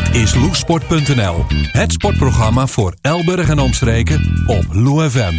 is loesport.nl. Het sportprogramma voor Elburg en omstreken op Lou FM.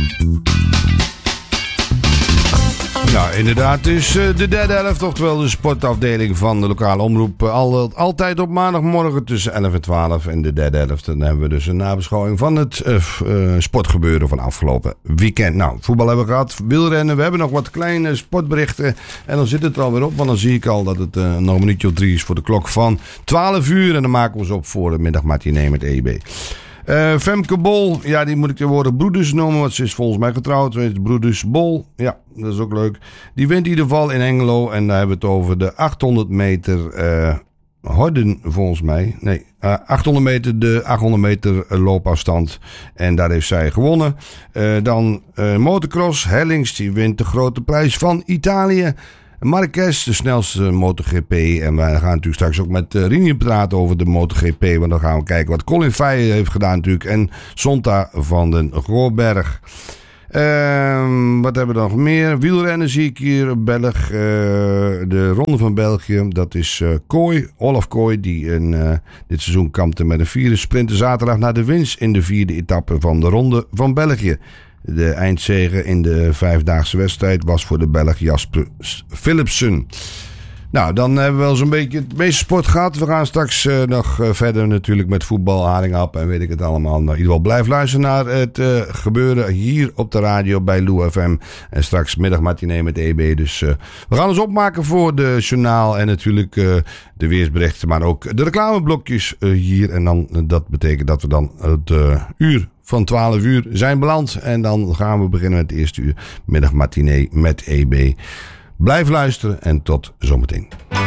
Nou, inderdaad, is de derde helft, oftewel de sportafdeling van de lokale omroep. Altijd op maandagmorgen tussen 11 en 12. En de derde helft, dan hebben we dus een nabeschouwing van het sportgebeuren van afgelopen weekend. Nou, voetbal hebben we gehad, wielrennen. We hebben nog wat kleine sportberichten. En dan zit het er alweer op, want dan zie ik al dat het nog een minuutje of 3 is voor de klok van 12 uur. En dan maken we ze op voor de middagmatinee met EB. Femke Bol, ja, die moet ik tegenwoordig Broeders noemen, want ze is volgens mij getrouwd. Weet Broeders Bol, ja, dat is ook leuk. Die wint in ieder geval in Hengelo en daar hebben we het over de 800 meter horden volgens mij. Nee, 800 meter, de 800 meter loopafstand. En daar heeft zij gewonnen. Dan motocross, Hellings, die wint de grote prijs van Italië. Marquez, de snelste MotoGP. En wij gaan natuurlijk straks ook met Rini praten over de MotoGP. Want dan gaan we kijken wat Colin Feije heeft gedaan natuurlijk. En Sonta van den Goorberg. Wat hebben we nog meer? Wielrennen zie ik hier. Belg. De Ronde van België. Dat is Kooi. Olaf Kooi. Die dit seizoen kampte met een vierde sprinter zaterdag naar de winst in de vierde etappe van de Ronde van België. De eindzege in de vijfdaagse wedstrijd was voor de Belg Jasper Philipsen. Nou, dan hebben we wel zo'n beetje het meeste sport gehad. We gaan straks nog verder natuurlijk met voetbal, Haringhap en weet ik het allemaal. Maar in ieder geval blijf luisteren naar het gebeuren hier op de radio bij Lou FM. En straks middagmatinee met EB. Dus we gaan ons opmaken voor de journaal en natuurlijk de weersberichten. Maar ook de reclameblokjes hier. En dan dat betekent dat we dan het uur van 12 uur zijn beland. En dan gaan we beginnen met het eerste uur middagmatinee met EB. Blijf luisteren en tot zometeen.